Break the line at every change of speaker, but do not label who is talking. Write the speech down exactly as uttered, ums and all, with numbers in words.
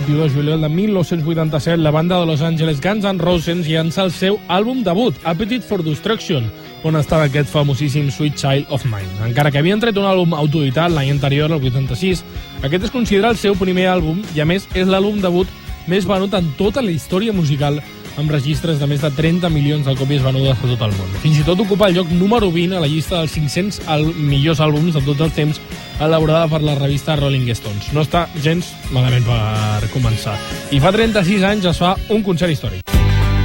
vint-i-u de juliol de mil nou-cents vuitanta-set, la banda de Los Angeles Guns N' Roses llança el seu àlbum debut, Appetite for Destruction, on estava aquest famosíssim Sweet Child of Mine. Encara que havien tret un àlbum autoeditat l'any anterior, el vuitanta-sis, aquest es considera el seu primer àlbum i, a més, és l'àlbum debut més venut en tota la història musical, amb registres de més de trenta milions de còpies venudes a tot el món. Fins i tot ocupa el lloc número vint a la llista dels cinc-cents millors àlbums de tots els temps, elaborada per la revista Rolling Stones. No està gens malament per començar. I fa trenta-sis anys es fa un concert històric.